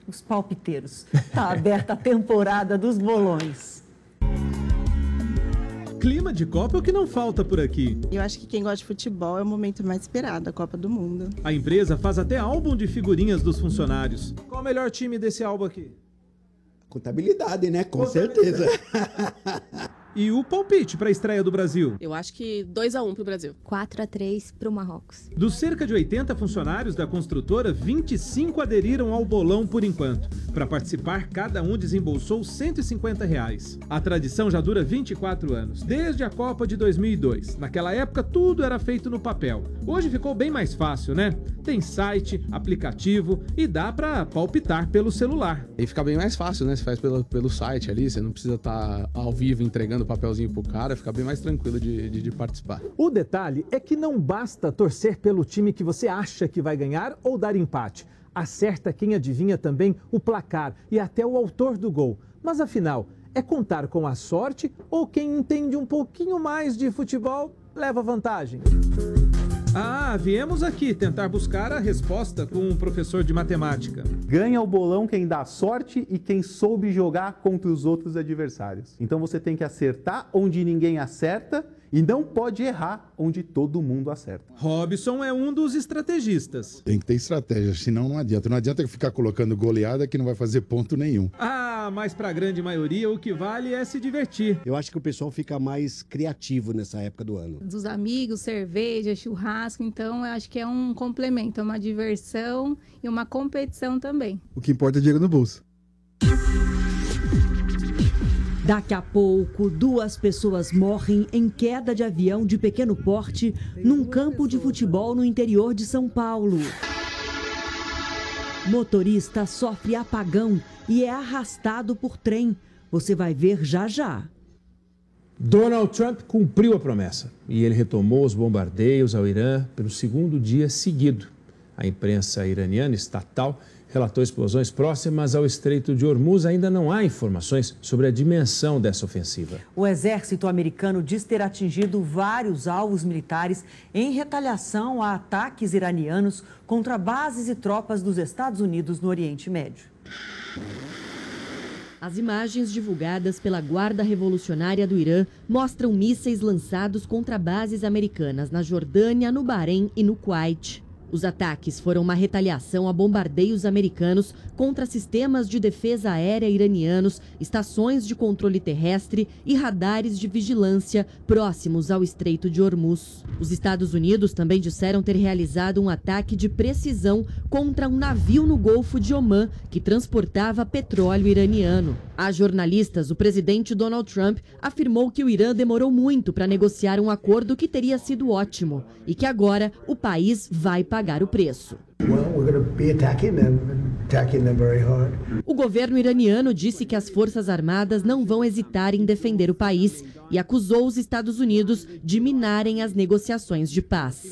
os palpiteiros. Está aberta a temporada dos bolões. Clima de Copa é o que não falta por aqui. Eu acho que quem gosta de futebol é o momento mais esperado, a Copa do Mundo. A empresa faz até álbum de figurinhas dos funcionários. Qual o melhor time desse álbum aqui? Contabilidade, né? Com certeza. E o palpite para a estreia do Brasil? Eu acho que 2-1 pro Brasil. 4-3 pro Marrocos. Dos cerca de 80 funcionários da construtora, 25 aderiram ao bolão por enquanto. Para participar, cada um desembolsou R$150. A tradição já dura 24 anos, desde a Copa de 2002. Naquela época, tudo era feito no papel. Hoje ficou bem mais fácil, né? Tem site, aplicativo e dá para palpitar pelo celular. E fica bem mais fácil, né? Você faz pelo site ali, você não precisa estar ao vivo entregando papelzinho pro cara, fica bem mais tranquilo de participar. O detalhe é que não basta torcer pelo time que você acha que vai ganhar ou dar empate. Acerta quem adivinha também o placar e até o autor do gol. Mas afinal, é contar com a sorte ou quem entende um pouquinho mais de futebol leva vantagem? Ah, viemos aqui tentar buscar a resposta com um professor de matemática. Ganha o bolão quem dá sorte e quem soube jogar contra os outros adversários. Então você tem que acertar onde ninguém acerta e não pode errar onde todo mundo acerta. Robson é um dos estrategistas. Tem que ter estratégia, senão não adianta. Não adianta ficar colocando goleada que não vai fazer ponto nenhum. Ah, mas para a grande maioria o que vale é se divertir. Eu acho que o pessoal fica mais criativo nessa época do ano. Dos amigos, cerveja, churrasco, então eu acho que é um complemento, é uma diversão e uma competição também. O que importa é dinheiro no bolso. Daqui a pouco, 2 pessoas morrem em queda de avião de pequeno porte num campo de futebol no interior de São Paulo. Motorista sofre apagão e é arrastado por trem. Você vai ver já já. Donald Trump cumpriu a promessa e ele retomou os bombardeios ao Irã pelo 2º dia seguido. A imprensa iraniana estatal relatou explosões próximas ao Estreito de Hormuz. Ainda não há informações sobre a dimensão dessa ofensiva. O exército americano diz ter atingido vários alvos militares em retaliação a ataques iranianos contra bases e tropas dos Estados Unidos no Oriente Médio. As imagens divulgadas pela Guarda Revolucionária do Irã mostram mísseis lançados contra bases americanas na Jordânia, no Bahrein e no Kuwait. Os ataques foram uma retaliação a bombardeios americanos contra sistemas de defesa aérea iranianos, estações de controle terrestre e radares de vigilância próximos ao Estreito de Hormuz. Os Estados Unidos também disseram ter realizado um ataque de precisão contra um navio no Golfo de Omã que transportava petróleo iraniano. A jornalistas, o presidente Donald Trump afirmou que o Irã demorou muito para negociar um acordo que teria sido ótimo e que agora o país vai pagar o preço. O governo iraniano disse que as forças armadas não vão hesitar em defender o país e acusou os Estados Unidos de minarem as negociações de paz.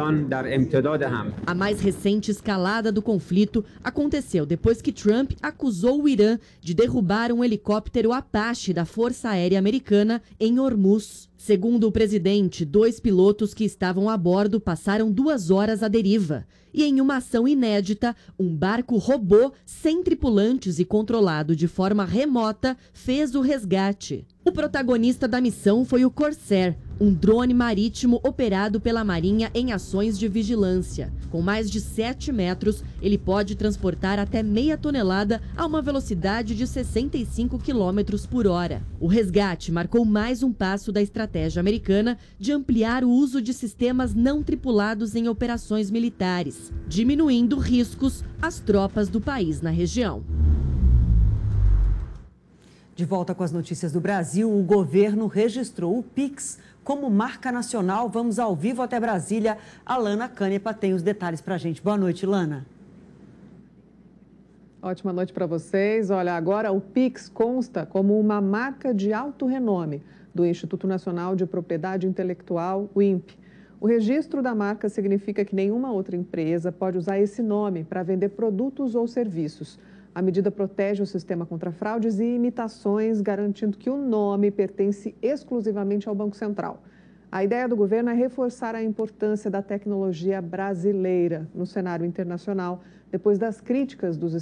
A mais recente escalada do conflito aconteceu depois que Trump acusou o Irã de derrubar um helicóptero Apache da Força Aérea Americana em Hormuz. Segundo o presidente, 2 pilotos que estavam a bordo passaram 2 horas à deriva. E em uma ação inédita, um barco robô sem tripulantes e controlado de forma remota fez o resgate. O protagonista da missão foi o Corsair, um drone marítimo operado pela Marinha em ações de vigilância. Com mais de 7 metros, ele pode transportar até meia tonelada a uma velocidade de 65 km por hora. O resgate marcou mais um passo da estratégia americana de ampliar o uso de sistemas não tripulados em operações militares, diminuindo riscos às tropas do país na região. De volta com as notícias do Brasil, o governo registrou o Pix como marca nacional. Vamos ao vivo até Brasília. A Lana Canepa tem os detalhes para a gente. Boa noite, Lana. Ótima noite para vocês. Olha, agora o Pix consta como uma marca de alto renome do Instituto Nacional de Propriedade Intelectual, o INPE. O registro da marca significa que nenhuma outra empresa pode usar esse nome para vender produtos ou serviços. A medida protege o sistema contra fraudes e imitações, garantindo que o nome pertence exclusivamente ao Banco Central. A ideia do governo é reforçar a importância da tecnologia brasileira no cenário internacional, depois das críticas dos